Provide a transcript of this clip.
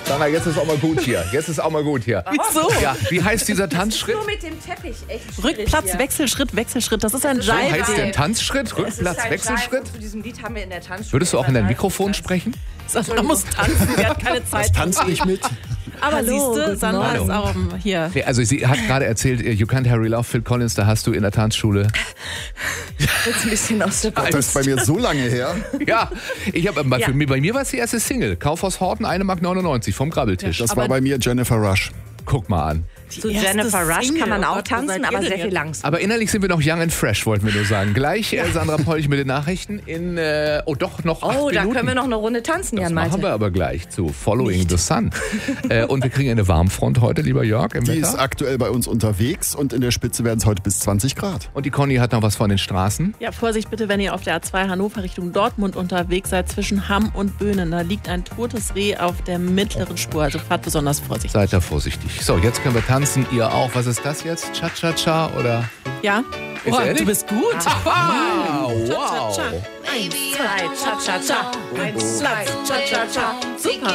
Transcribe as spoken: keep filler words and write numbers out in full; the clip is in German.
Sarah, jetzt ist auch mal gut hier. Jetzt ist auch mal gut hier. Wieso? Ja, wie heißt dieser Tanzschritt? Nur mit dem Teppich echt schwierig Rückplatz, hier. Wechselschritt, Wechselschritt. Das ist ein Das ist So Jive. heißt der Tanzschritt? Es ist Rückplatz, ein Wechselschritt? Jive. Zu diesem Lied haben wir in der Tanzschule. Würdest du auch in dein immer Mikrofon live sprechen? Sandra muss tanzen, sie hat keine Zeit. Tanz nicht mit. Aber Hallo, siehst du, guten Sandra Morgen. ist auch um, hier. Nee, also sie hat gerade erzählt, You Can't Hurry Love, Phil Collins, da hast du in der Tanzschule. Jetzt ein bisschen aus der Das ist bei mir so lange her. Ja, ich hab, bei, Ja. für mich, bei mir war es die erste Single. Kaufhaus Horten, eine Mark neunundneunzig vom Grabbeltisch. Das Aber- war bei mir Jennifer Rush. Guck mal an. Zu erste Jennifer Rush Single. kann man Oh auch Gott, wo tanzen, seid ihr aber denn sehr viel jetzt? langsam. Aber innerlich sind wir noch young and fresh, wollten wir nur sagen. Gleich äh, Sandra Polch mit den Nachrichten in, äh, oh doch, noch acht Oh, da Minuten. können wir noch eine Runde tanzen, Das Jan machen Malte. wir aber gleich zu Following the Sun. äh, und wir kriegen eine Warmfront heute, lieber Jörg, im Die ist Wetter. aktuell bei uns unterwegs und in der Spitze werden es heute bis zwanzig Grad. Und die Conny hat noch was von den Straßen. Ja, Vorsicht bitte, wenn ihr auf der A zwei Hannover Richtung Dortmund unterwegs seid, zwischen Hamm und Böhnen. Da liegt ein totes Reh auf der mittleren Spur. Also fahrt besonders vorsichtig. Seid da vorsichtig. So, jetzt können wir tanzen. Ihr auch. Was ist das jetzt? Cha-cha-cha oder? Ja? Ist Oh, ehrlich? du bist gut. Ah, Cha-cha-cha. wow. Eins, zwei, cha, cha, cha. Eins, zwei, cha, cha, cha. Super.